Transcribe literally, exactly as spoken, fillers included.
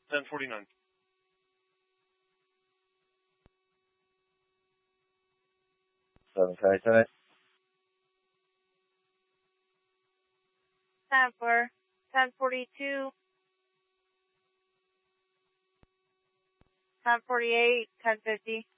ten forty-nine. seven seven. ten four, ten forty-two, ten forty-eight, ten fifty.